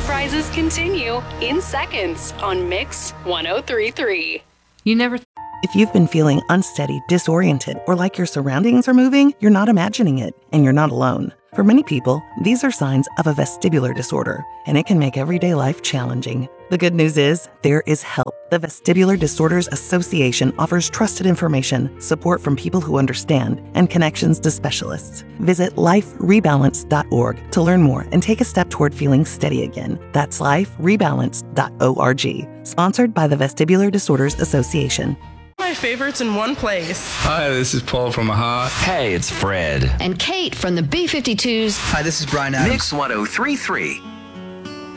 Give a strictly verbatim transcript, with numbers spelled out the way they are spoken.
surprises continue in seconds on Mix one oh three point three. You never... If you've been feeling unsteady, disoriented, or like your surroundings are moving, you're not imagining it, and you're not alone. For many people, these are signs of a vestibular disorder, and it can make everyday life challenging. The good news is, there is help. The Vestibular Disorders Association offers trusted information, support from people who understand, and connections to specialists. Visit life rebalance dot org to learn more and take a step toward feeling steady again. That's life rebalance dot org. Sponsored by the Vestibular Disorders Association. My favorites in one place. Hi, this is Paul from Aha. Hey, it's Fred. And Kate from the B fifty-twos. Hi, this is Brian Adams. Mix one oh three point three.